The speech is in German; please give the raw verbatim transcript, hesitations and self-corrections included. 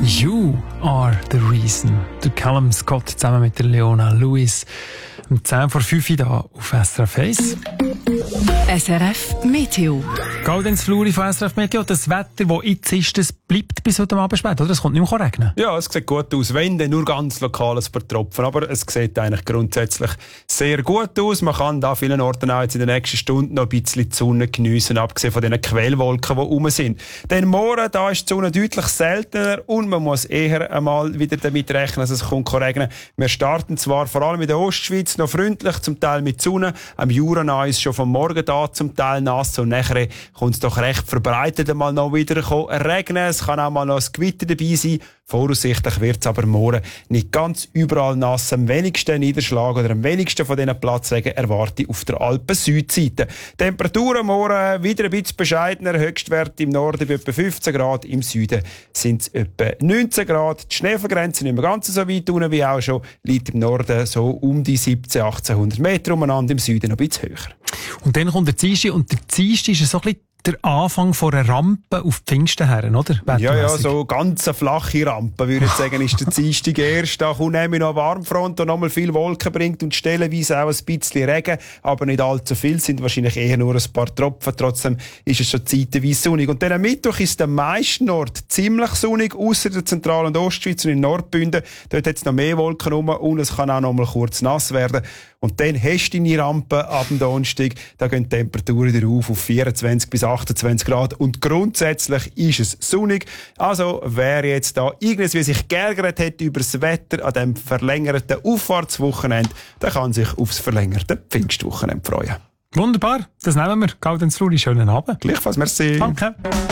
You are the reason. Der Callum Scott zusammen mit der Leona Lewis. Um zehn vor fünf da auf S R F eins. S R F Meteo. Gaudenz Fluri von S R F Meteo. Das Wetter, das jetzt ist, das bleibt bis heute Abend spät, oder? Es kommt nicht mehr regnen. Ja, es sieht gut aus. Wenn, dann nur ganz lokal ein paar Tropfen. Aber es sieht eigentlich grundsätzlich sehr gut aus. Man kann da vielen Orten auch jetzt in den nächsten Stunden noch ein bisschen die Sonne geniessen, abgesehen von diesen Quellwolken, die rum sind. Denn morgen, da ist die Sonne deutlich seltener und man muss eher einmal wieder damit rechnen, dass es kommt regnen. Wir starten zwar vor allem in der Ostschweiz noch freundlich, zum Teil mit Sonne. Am Jura ist schon vom Morgen da zum Teil nass und nachher kommt es doch recht verbreitet einmal noch wieder regnen. Es kann auch mal noch ein Gewitter dabei sein. Voraussichtlich wird es aber morgen nicht ganz überall nass. Am wenigsten Niederschlag oder am wenigsten von diesen Platzregen erwarte ich auf der Alpen-Südseite. Temperaturen morgen wieder ein bisschen bescheidener. Höchstwert im Norden bei etwa fünfzehn Grad, im Süden sind es etwa neunzehn Grad. Die Schneevergrenze nicht mehr ganz so weit unten wie auch schon, liegt im Norden so um die siebzehnhundert, achtzehnhundert Meter umeinander, im Süden noch ein bisschen höher. Und dann kommt der Dienstag und der Dienstag ist so ein bisschen der Anfang von einer Rampe auf die Pfingsten her, oder? Ja, ja, so ganz eine flache Rampe, würde ich sagen, ist der Dienstag erst. Da kommt nämlich noch eine Warmfront, die nochmal viel Wolken bringt und stellenweise auch ein bisschen Regen, aber nicht allzu viel, sind wahrscheinlich eher nur ein paar Tropfen. Trotzdem ist es schon zeitweise sonnig. Und dann am Mittwoch ist der meisten Ort ziemlich sonnig, ausser der Zentral- und Ostschweiz und in Nordbünden. Dort hat es noch mehr Wolken rum und es kann auch noch mal kurz nass werden. Und dann hast du deine Rampe ab dem Donnerstag, da gehen die Temperaturen wieder auf auf vierundzwanzig bis achtundzwanzig Grad und grundsätzlich ist es sonnig. Also wer jetzt da irgendwie sich geärgert hat über das Wetter an dem verlängerten Auffahrtswochenende, der kann sich aufs verlängerte Pfingstwochenende freuen. Wunderbar, das nehmen wir. Gaudenz Fluri, schönen Abend. Gleichfalls, merci. Danke.